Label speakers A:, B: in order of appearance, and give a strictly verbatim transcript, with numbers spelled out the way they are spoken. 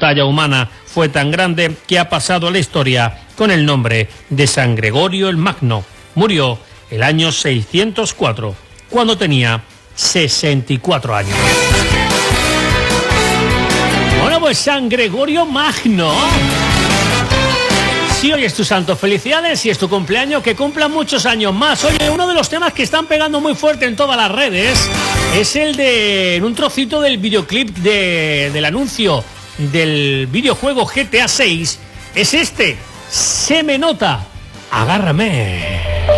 A: talla humana fue tan grande que ha pasado a la historia con el nombre de San Gregorio el Magno. Murió el año seiscientos cuatro, cuando tenía sesenta y cuatro años. Bueno, pues San Gregorio Magno. Si hoy es tu santo, felicidades. Si es tu cumpleaños, que cumplan muchos años más. Oye, uno de los temas que están pegando muy fuerte en todas las redes es el de, en un trocito del videoclip de, del anuncio del videojuego G T A seis, es este, Se me nota, agárrame.